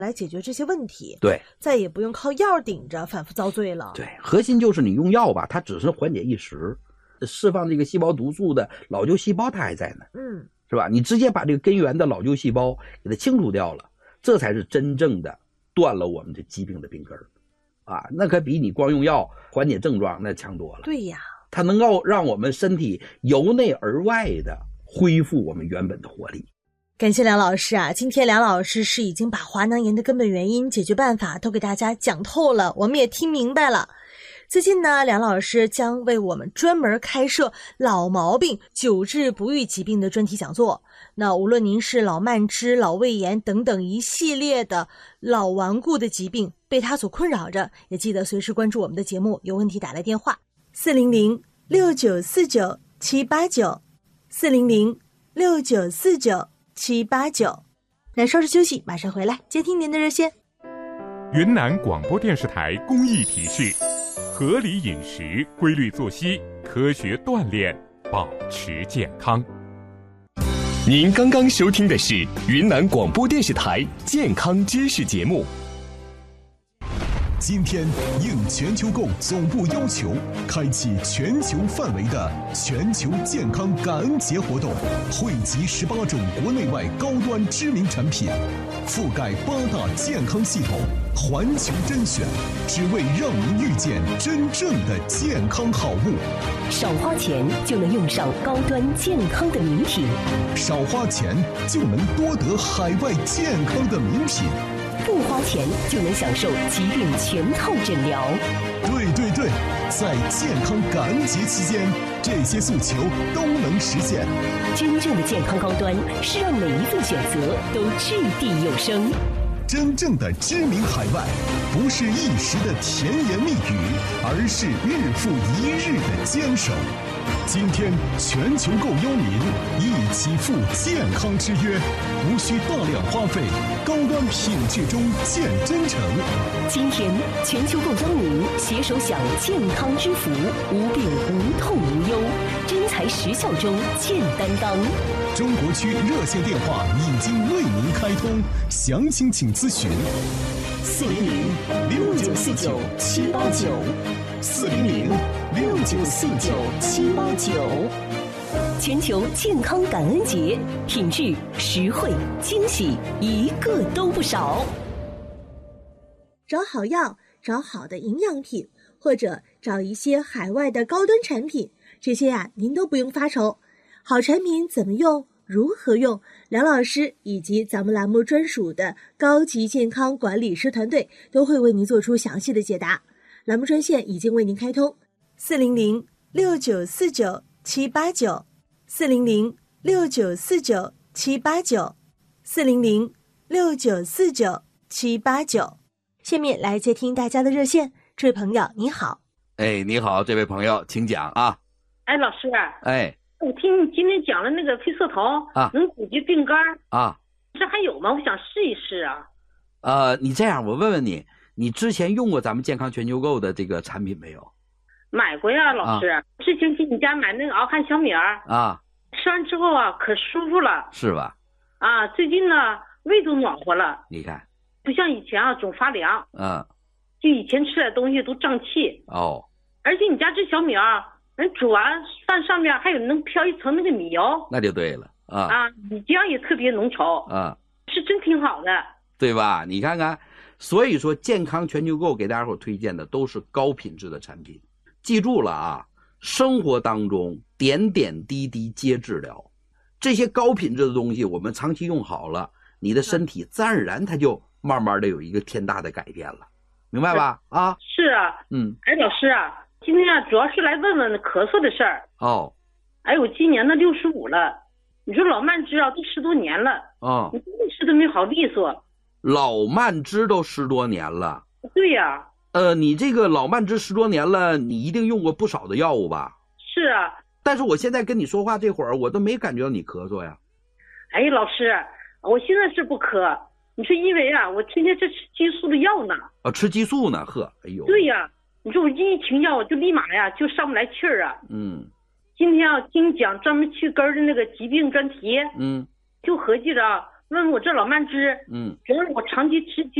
来解决这些问题。 对， 再也不用靠药顶着反复遭罪了。 对，核心就是你用药吧，它只是缓解一时，释放这个细胞毒素的老旧细胞它还在呢，是吧？你直接把这个根源的老旧细胞给它清除掉了，这才是真正的断了我们这疾病的病根啊！那可比你光用药缓解症状那强多了。 对呀， 它能够让我们身体由内而外的恢复我们原本的活力。 感谢梁老师啊！今天梁老师是已经把华囊炎的根本原因、解决办法都给大家讲透了，我们也听明白了。最近呢，梁老师将为我们专门开设老毛病久治不愈疾病的专题讲座。那无论您是老慢支、老胃炎等等一系列的老顽固的疾病被它所困扰着，也记得随时关注我们的节目，有问题打来电话400-6949-789，400-6949-789。那稍事休息，马上回来接听您的热线。 云南广播电视台公益提示：合理饮食、规律作息、科学锻炼，保持健康。 您刚刚收听的是云南广播电视台健康知识节目。 今天应全球购总部要求，开启全球范围的全球健康感恩节活动，汇集18种国内外高端知名产品，覆盖8大健康系统，环球甄选，只为让您遇见真正的健康好物。 少花钱就能用上高端健康的名品， 少花钱就能多得海外健康的名品， 不花钱就能享受疾病全套诊疗。 对，在健康感恩节期间，这些诉求都能实现。 真正的健康高端是让每一份选择都掷地有声。 真正的知名海外，不是一时的甜言蜜语，而是日复一日的坚守。今天全球购邀您一起赴健康之约，无需大量花费，高端品质中见真诚。 今天全球购邀您携手享健康之福，无病无痛无忧，真材实效中见担当。 中国区热线电话已经为您开通，详情请咨询 400-6949-789，400-6949-789。全球健康感恩节，品质、实惠、惊喜，一个都不少。 找好药，找好的营养品，或者找一些海外的高端产品，这些您都不用发愁。好产品怎么用，如何用，梁老师以及咱们栏目专属的高级健康管理师团队都会为您做出详细的解答。栏目专线已经为您开通，400-6949-789，400-6949-789。下面来接听大家的热线。这位朋友你好。 你好，这位朋友请讲啊。 老师，我听你今天讲了那个飞色桃能解决病肝啊，这还有吗？我想试一试啊。 你这样，我问问你，你之前用过咱们健康全球购的这个产品没有？ 买过呀，老师。之前去你家买那个熬汗小米吃完之后可舒服了， 是吧？ 最近呢胃都暖和了， 你看， 不像以前总发凉。就以前吃的东西都胀气。而且你家这小米人煮完饭上面还有能飘一层那个米油， 那就对了米浆也特别浓稠是真挺好的， 对吧？你看看，所以说健康全球购给大家伙推荐的都是高品质的产品。记住了生活当中点点滴滴皆治疗，这些高品质的东西我们长期用好了，你的身体自然而然它就慢慢的有一个天大的改变了，明白吧？ 是老师今天主要是来问问咳嗽的事儿。我今年的65了，你说老慢支都10多年了，你一直都没好利索。 老慢支都10多年了？ 对呀。 你这个老慢支10多年了，你一定用过不少的药物吧？ 是啊。 但是我现在跟你说话这会儿，我都没感觉到你咳嗽呀。 老师，我现在是不咳，你说因为我天天吃激素的药呢。 吃激素呢？ 对呀。你说我一停药，我就立马就上不来气儿今天听你讲专门去根的那个疾病专题，就合计着问我这老慢支，主要是我长期吃